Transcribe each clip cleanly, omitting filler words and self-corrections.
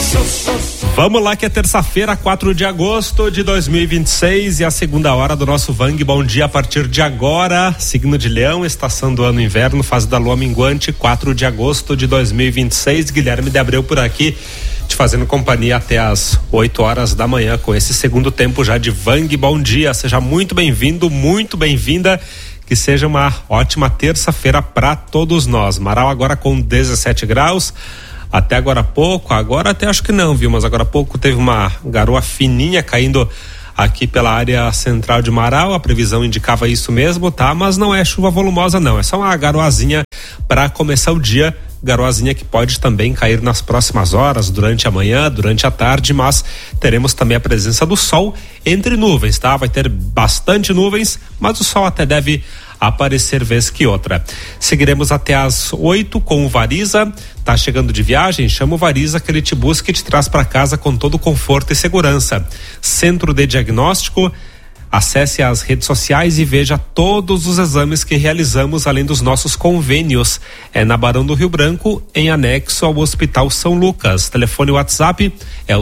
Vamos lá que é terça-feira, 4 de agosto de 2026 e a segunda hora do nosso Vang Bom Dia a partir de agora, signo de Leão, estação do ano inverno, fase da lua minguante, 4 de agosto de 2026, Guilherme de Abreu por aqui, te fazendo companhia até as 8 horas da manhã com esse segundo tempo já de Vang Bom Dia. Seja muito bem-vindo, muito bem-vinda, que seja uma ótima terça-feira para todos nós. Marau agora com 17 graus. Até agora há pouco, agora até acho que não, viu? Mas agora há pouco teve uma garoa fininha caindo aqui pela área central de Marau, a previsão indicava isso mesmo, tá? Mas não é chuva volumosa não, é só uma garoazinha para começar o dia, garoazinha que pode também cair nas próximas horas, durante a manhã, durante a tarde, mas teremos também a presença do sol entre nuvens, tá? Vai ter bastante nuvens, mas o sol até deve aparecer vez que outra. Seguiremos até às 8 com o Variza. Tá chegando de viagem? Chama o Variza que ele te busca e te traz para casa com todo conforto e segurança. Centro de Diagnóstico. Acesse as redes sociais e veja todos os exames que realizamos, além dos nossos convênios. É na Barão do Rio Branco, em anexo ao Hospital São Lucas. Telefone WhatsApp é o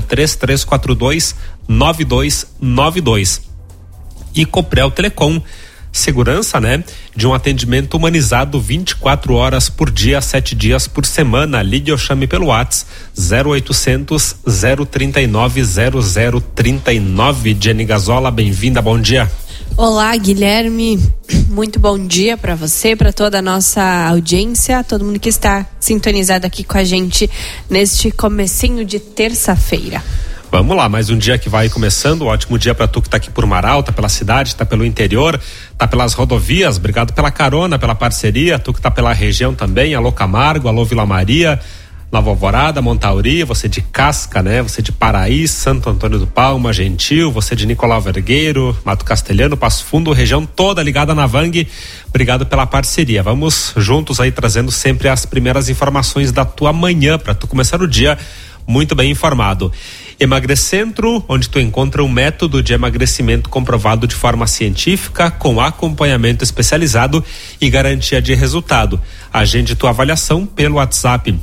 3342-9292. E Coprel Telecom. Segurança, né? De um atendimento humanizado 24 horas por dia, 7 dias por semana. Ligue ou chame pelo WhatsApp 0800 039 0039. Jenny Gazola, bem-vinda, bom dia. Olá, Guilherme, muito bom dia para você, para toda a nossa audiência, todo mundo que está sintonizado aqui com a gente neste comecinho de terça-feira. Vamos lá, mais um dia que vai começando, um ótimo dia para tu que tá aqui por Marau, tá pela cidade, tá pelo interior, tá pelas rodovias, obrigado pela carona, pela parceria, tu que tá pela região também, alô Camargo, alô Vila Maria, Nova Alvorada, Montauri, você de Casca, né? Você de Paraí, Santo Antônio do Palma, Gentil, você de Nicolau Vergueiro, Mato Castelhano, Passo Fundo, região toda ligada na Vang, obrigado pela parceria. Vamos juntos aí trazendo sempre as primeiras informações da tua manhã, para tu começar o dia muito bem informado. Emagrecentro, onde tu encontra um método de emagrecimento comprovado de forma científica, com acompanhamento especializado e garantia de resultado. Agende tua avaliação pelo WhatsApp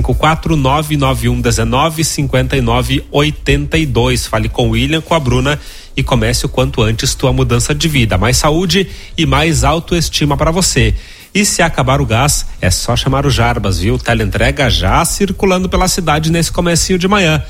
54991195982. Fale com o William, com a Bruna e comece o quanto antes tua mudança de vida. Mais saúde e mais autoestima para você. E se acabar o gás, é só chamar o Jarbas, viu? Teleentrega já circulando pela cidade nesse comecinho de manhã.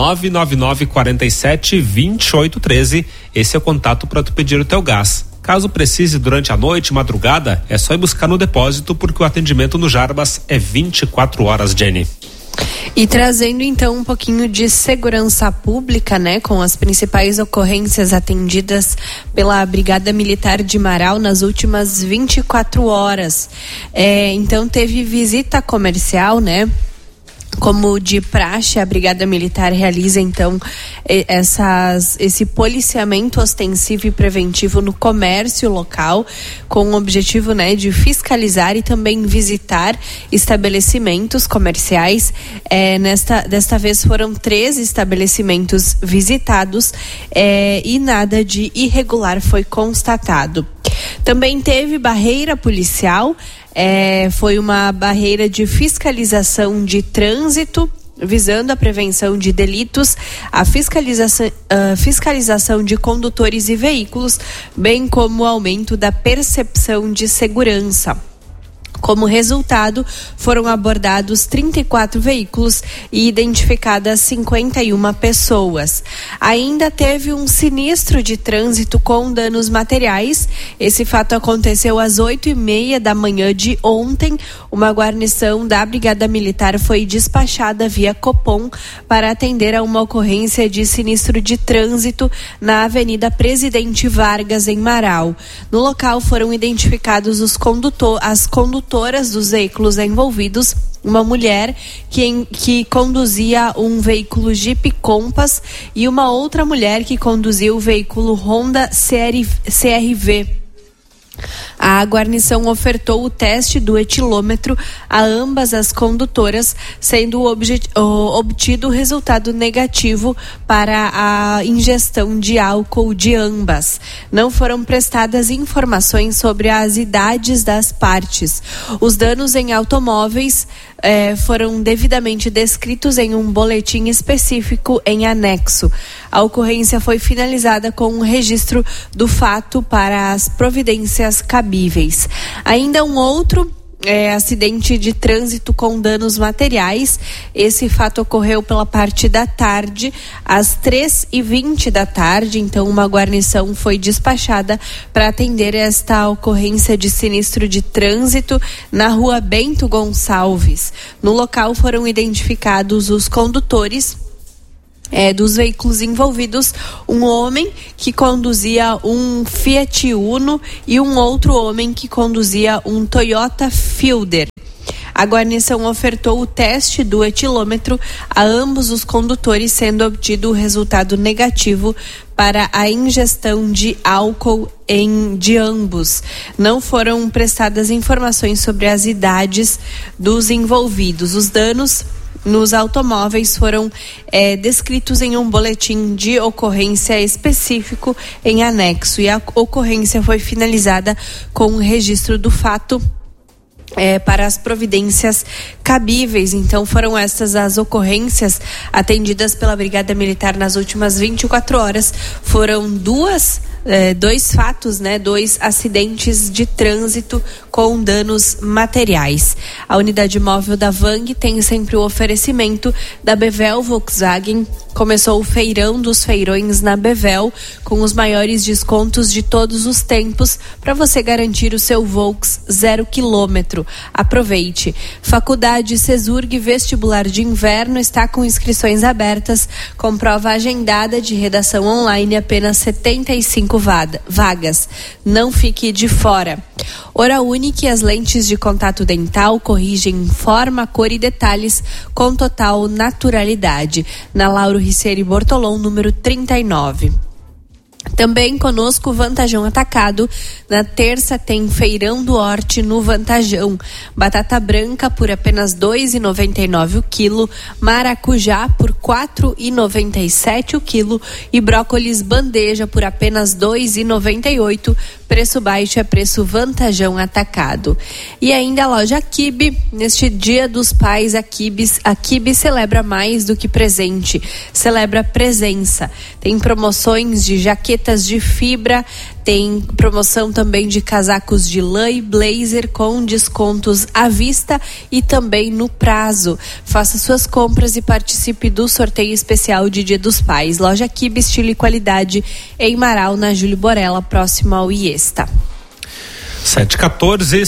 999-47-2813. Esse é o contato para tu pedir o teu gás. Caso precise durante a noite, madrugada, é só ir buscar no depósito, porque o atendimento no Jarbas é 24 horas, Jenny. E trazendo então um pouquinho de segurança pública, né, com as principais ocorrências atendidas pela Brigada Militar de Marau nas últimas 24 horas. Então teve visita comercial, né? Como de praxe, a Brigada Militar realiza então esse policiamento ostensivo e preventivo no comércio local, com o objetivo, né, de fiscalizar e também visitar estabelecimentos comerciais. Desta vez foram 3 estabelecimentos visitados e nada de irregular foi constatado. Também teve barreira policial. Foi uma barreira de fiscalização de trânsito, visando a prevenção de delitos, a fiscalização de condutores e veículos, bem como o aumento da percepção de segurança. Como resultado, foram abordados 34 veículos e identificadas 51 pessoas. Ainda teve um sinistro de trânsito com danos materiais. Esse fato aconteceu às 8:30 da manhã de ontem. Uma guarnição da Brigada Militar foi despachada via Copom para atender a uma ocorrência de sinistro de trânsito na Avenida Presidente Vargas, em Marau. No local foram identificados as condutoras dos veículos envolvidos, uma mulher que conduzia um veículo Jeep Compass e uma outra mulher que conduzia o veículo Honda CR-V. A guarnição ofertou o teste do etilômetro a ambas as condutoras, sendo obtido o resultado negativo para a ingestão de álcool de ambas. Não foram prestadas informações sobre as idades das partes. Os danos em automóveis foram devidamente descritos em um boletim específico em anexo. A ocorrência foi finalizada com um registro do fato para as providências cabíveis. Ainda um outro acidente de trânsito com danos materiais. Esse fato ocorreu pela parte da tarde, às 3h20 da tarde. Então, uma guarnição foi despachada para atender esta ocorrência de sinistro de trânsito na rua Bento Gonçalves. No local foram identificados os condutores dos veículos envolvidos, um homem que conduzia um Fiat Uno e um outro homem que conduzia um Toyota Fielder. A guarnição ofertou o teste do etilômetro a ambos os condutores, sendo obtido o resultado negativo para a ingestão de álcool de ambos. Não foram prestadas informações sobre as idades dos envolvidos. Os danos nos automóveis foram descritos em um boletim de ocorrência específico em anexo, e a ocorrência foi finalizada com o registro do fato para as providências cabíveis. Então, foram estas as ocorrências atendidas pela Brigada Militar nas últimas 24 horas. Foram dois fatos, 2 acidentes de trânsito com danos materiais. A unidade móvel da Vang tem sempre o oferecimento da Bevel Volkswagen. Começou o feirão dos feirões na Bevel, com os maiores descontos de todos os tempos, para você garantir o seu Volks 0 km. Aproveite. Faculdade Cesurg Vestibular de Inverno está com inscrições abertas, com prova agendada de redação online, apenas 75 vagas. Não fique de fora. Oral Unique, as lentes de contato dental corrigem forma, cor e detalhes com total naturalidade. Na Lauro Riccieri Bortolom, número 39. Também conosco Vantajão Atacado. Na terça tem Feirão do Horte no Vantajão. Batata branca por apenas R$ 2,99 o quilo, maracujá por R$ 4,97 o quilo e brócolis bandeja por apenas R$ 2,98. Preço baixo é preço Vantajão Atacado. E ainda a loja Akibi. Neste Dia dos Pais, Akibi celebra mais do que presente, celebra presença. Tem promoções de jaquetas de fibra, tem promoção também de casacos de lã e blazer com descontos à vista e também no prazo. Faça suas compras e participe do sorteio especial de Dia dos Pais. Loja Akibi, estilo e qualidade em Marau, na Júlio Borella, próximo ao IESTA. 7h14,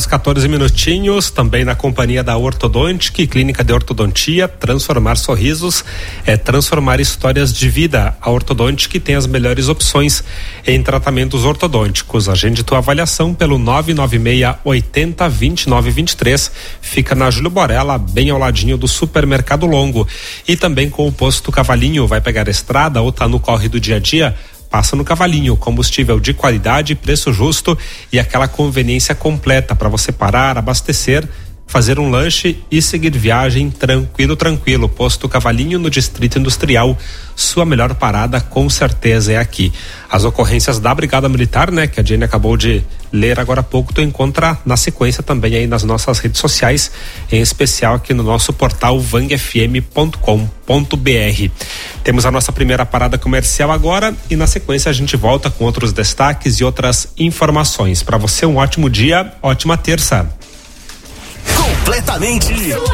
7h14, também na companhia da Ortodontic, Clínica de Ortodontia. Transformar sorrisos é transformar histórias de vida. A Ortodontic tem as melhores opções em tratamentos ortodônticos. Agende tua avaliação pelo 996-80-2923. Fica na Júlio Borella, bem ao ladinho do Supermercado Longo. E também com o posto Cavalinho. Vai pegar a estrada ou tá no corre do dia a dia? Passa no Cavalinho, combustível de qualidade, preço justo e aquela conveniência completa para você parar, abastecer, fazer um lanche e seguir viagem tranquilo. Posto Cavalinho, no Distrito Industrial. Sua melhor parada com certeza é aqui. As ocorrências da Brigada Militar, que a Jenny acabou de ler agora há pouco, tu encontra na sequência também aí nas nossas redes sociais, em especial aqui no nosso portal vangfm.com.br. Temos a nossa primeira parada comercial agora e na sequência a gente volta com outros destaques e outras informações. Para você, um ótimo dia, ótima terça. Completamente.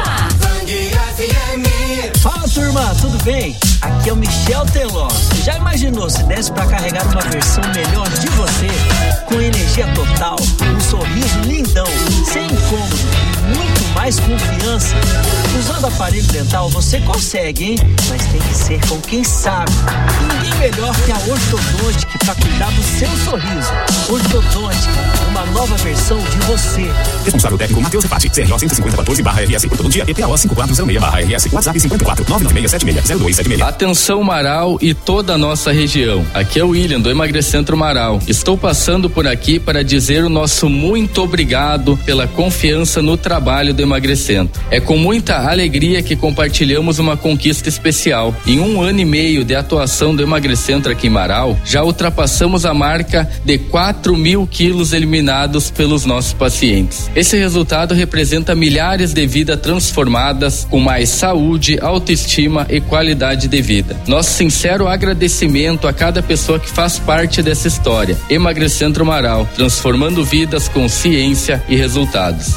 Fala, turma, tudo bem? Aqui é o Michel Teló. Já imaginou se desse pra carregar uma versão melhor de você? Com energia total, um sorriso lindão, sem incômodo e muito mais confiança. Usando aparelho dental você consegue, hein? Mas tem que ser com quem sabe. Ninguém melhor que a Ortodontic pra cuidar do seu sorriso. Ortodontic, uma nova versão de você. Responsável técnico Matheus Repati, CRO 15014/RS, Ortodontia, EPO 5406/RS, WhatsApp 54-99676-0276. Atenção Marau e toda a nossa região. Aqui é o William do Emagrecentro Marau. Estou passando por aqui para dizer o nosso muito obrigado pela confiança no trabalho do Emagrecentro. É com muita alegria que compartilhamos uma conquista especial. Em 1 ano e meio de atuação do Emagrecentro aqui em Marau, já ultrapassamos a marca de 4.000 quilos eliminados pelos nossos pacientes. Esse resultado representa milhares de vidas transformadas com mais saúde, autoestima e qualidade de vida. Nosso sincero agradecimento a cada pessoa que faz parte dessa história. Emagrecentro Marau, transformando vidas com ciência e resultados.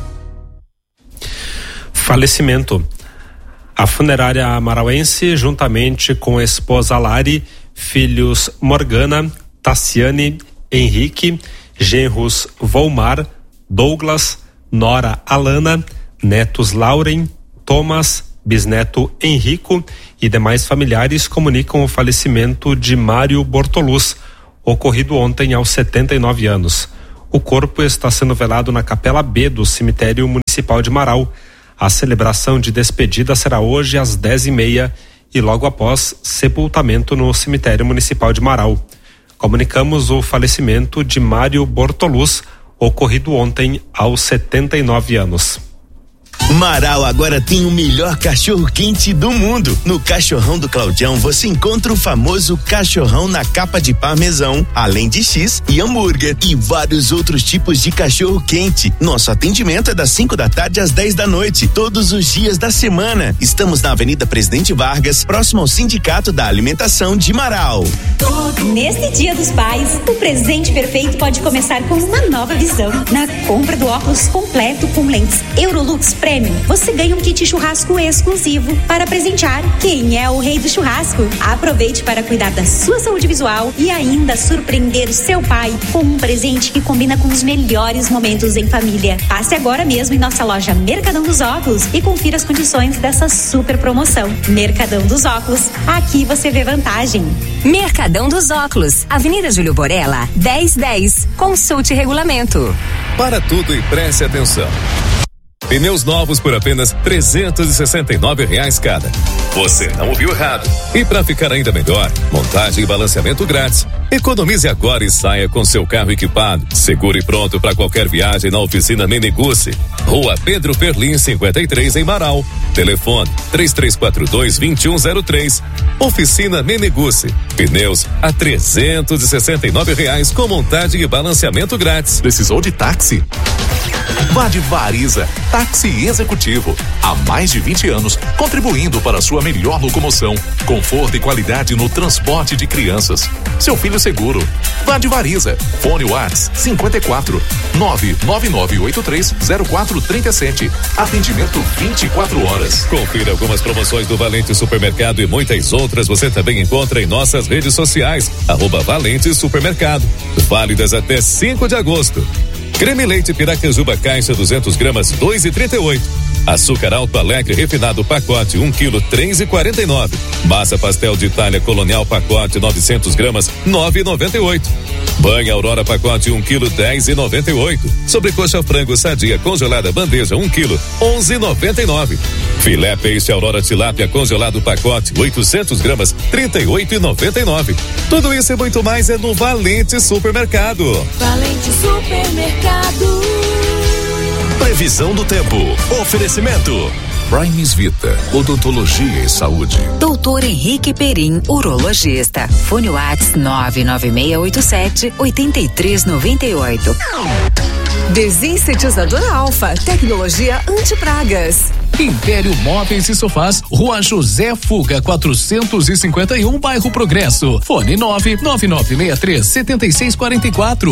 Falecimento. A funerária marauense, juntamente com a esposa Lari, filhos Morgana, Tassiane, Henrique, genros Volmar, Douglas, nora Alana, netos Lauren, Thomas, bisneto Henrico e demais familiares comunicam o falecimento de Mário Bortoluz, ocorrido ontem aos 79 anos. O corpo está sendo velado na Capela B do Cemitério Municipal de Marau. A celebração de despedida será hoje às 10h30 e logo após sepultamento no Cemitério Municipal de Marau. Comunicamos o falecimento de Mário Bortoluz, ocorrido ontem aos 79 anos. Marau agora tem o melhor cachorro quente do mundo. No Cachorrão do Claudião você encontra o famoso cachorrão na capa de parmesão, além de X e hambúrguer e vários outros tipos de cachorro quente. Nosso atendimento é das 5 da tarde às 10 da noite, todos os dias da semana. Estamos na Avenida Presidente Vargas, próximo ao Sindicato da Alimentação de Marau. Neste Dia dos Pais, o presente perfeito pode começar com uma nova visão. Na compra do óculos completo com lentes Eurolux Premium, você ganha um kit churrasco exclusivo para presentear quem é o rei do churrasco. Aproveite para cuidar da sua saúde visual e ainda surpreender seu pai com um presente que combina com os melhores momentos em família. Passe agora mesmo em nossa loja Mercadão dos Óculos e confira as condições dessa super promoção. Mercadão dos Óculos, aqui você vê vantagem. Mercadão dos Óculos, Avenida Júlio Borella, 1010. Consulte regulamento. Para tudo e preste atenção. Pneus novos por apenas R$369 cada. Você não ouviu errado. E para ficar ainda melhor, montagem e balanceamento grátis. Economize agora e saia com seu carro equipado, seguro e pronto para qualquer viagem na oficina Meneguzzi. Rua Pedro Perlim 53 em Marau. Telefone 3342-2103. Oficina Meneguzzi. Pneus a R$369 com montagem e balanceamento grátis. Precisou de táxi? Vá de Variza, táxi executivo. Há mais de 20 anos, contribuindo para a sua melhor locomoção, conforto e qualidade no transporte de crianças. Seu filho seguro. Vá de Variza. Fone WhatsApp 54 999830437. Atendimento 24 horas. Confira algumas promoções do Valente Supermercado e muitas outras você também encontra em nossas redes sociais. @Valente Supermercado. Válidas até 5 de agosto. Creme leite Piracanjuba caixa 200 gramas 2,38. Açúcar Alto Alegre refinado pacote 1 kg 3,49. Massa pastel de Itália Colonial pacote 900 gramas 9,98. Banha Aurora pacote 1 kg 10,98. Sobrecoxa frango sadia congelada bandeja 1 kg 11,99. Filé peixe Aurora tilápia congelado pacote 800 gramas 38,99. Tudo isso e muito mais é no Valente Supermercado. Valente Supermercado. Previsão do tempo. Oferecimento. Primes Vita, odontologia e saúde. Doutor Henrique Perim, urologista. Fone WhatsApp 99687-8398. Desinsetizador Alfa, tecnologia anti-pragas. Império Móveis e Sofás, Rua José Fuga 451, bairro Progresso. Fone 99963-7644.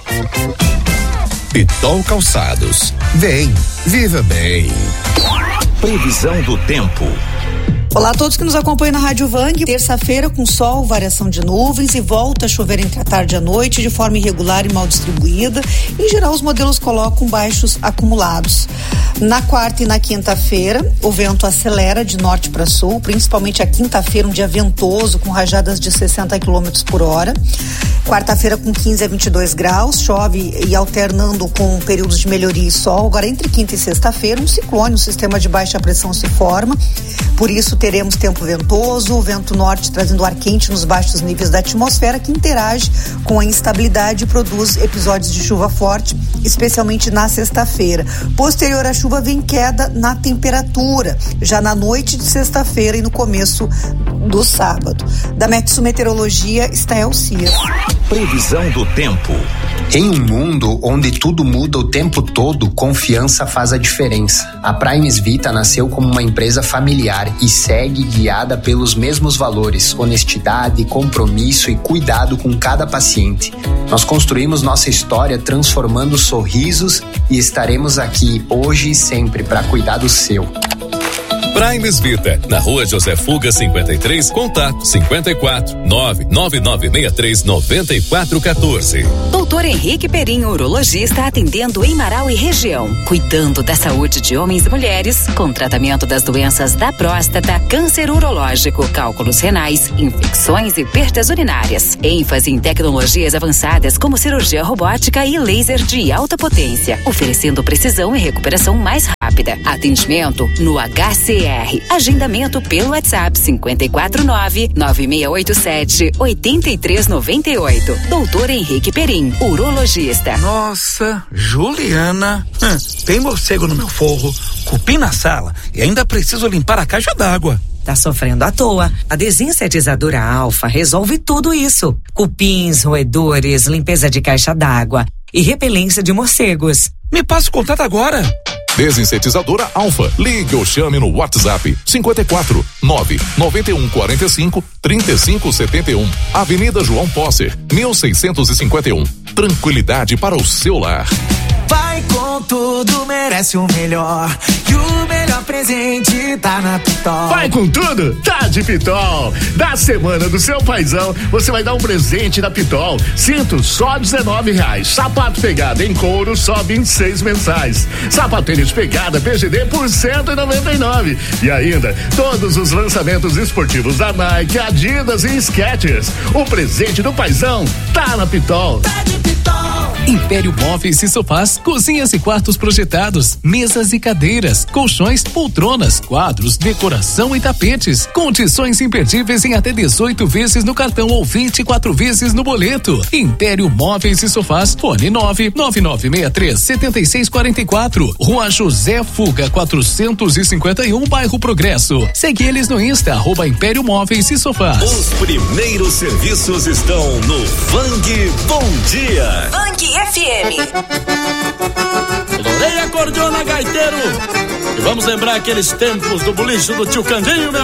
Pitol Calçados. Vem, viva bem. Previsão do tempo. Olá a todos que nos acompanham na Rádio Vang. Terça-feira com sol, variação de nuvens e volta a chover entre a tarde e a noite de forma irregular e mal distribuída. Em geral, os modelos colocam baixos acumulados. Na quarta e na quinta-feira, o vento acelera de norte para sul, principalmente a quinta-feira, um dia ventoso com rajadas de 60 km por hora. Quarta-feira com 15 a 22 graus, chove e alternando com períodos de melhoria e sol. Agora, entre quinta e sexta-feira, um ciclone, um sistema de baixa pressão se forma. Por isso, teremos tempo ventoso, vento norte trazendo ar quente nos baixos níveis da atmosfera, que interage com a instabilidade e produz episódios de chuva forte, especialmente na sexta-feira. Posterior à chuva vem queda na temperatura, já na noite de sexta-feira e no começo do sábado. Da Metsu Meteorologia, Estael Cias. Previsão do tempo. Em um mundo onde tudo muda o tempo todo, confiança faz a diferença. A Primes Vita nasceu como uma empresa familiar e segue guiada pelos mesmos valores: honestidade, compromisso e cuidado com cada paciente. Nós construímos nossa história transformando sorrisos e estaremos aqui hoje e sempre para cuidar do seu. Primes Vita, na Rua José Fuga 53, contato 54 99963 9414. Doutor Henrique Perim, urologista, atendendo em Marau e região, cuidando da saúde de homens e mulheres, com tratamento das doenças da próstata, câncer urológico, cálculos renais, infecções e perdas urinárias. ênfase em tecnologias avançadas como cirurgia robótica e laser de alta potência, oferecendo precisão e recuperação mais rápida. Atendimento no HCR. Agendamento pelo WhatsApp 549-9687-8398. Doutor Henrique Perim, urologista. Nossa, Juliana, tem morcego no meu forro, cupim na sala e ainda preciso limpar a caixa d'água. Tá sofrendo à toa. A Desinsetizadora Alfa resolve tudo isso. Cupins, roedores, limpeza de caixa d'água e repelência de morcegos. Me passa o contato agora. Desinsetizadora Alfa. Ligue ou chame no WhatsApp 54 991 45 35 71. Avenida João Posser, 1651. Tranquilidade para o seu lar. Vai com tudo, merece o melhor. E o melhor presente tá na Pitol. Vai com tudo, tá de Pitol. Da semana do seu paizão, você vai dar um presente da Pitol. Cinto só R$19. Sapato pegada em couro só 26 mensais. Sapato tênis pegada PGD por R$199. E ainda todos os lançamentos esportivos da Nike, Adidas e Skechers. O presente do paizão tá na Pitol. Tá de Pitol. Império Móveis e Sofás, cozinhas e quartos projetados, mesas e cadeiras, colchões, poltronas, quadros, decoração e tapetes. Condições imperdíveis em até 18 vezes no cartão ou 24 vezes no boleto. Império Móveis e Sofás, fone 99963-7644. Rua José Fuga 451, bairro Progresso. Segue eles no Insta, @Império Móveis e Sofás. Os primeiros serviços estão no Vang Bom Dia. Vang FM. Lorei acordeona gaiteiro. E vamos lembrar aqueles tempos do bolicho do Tio Candinho, meu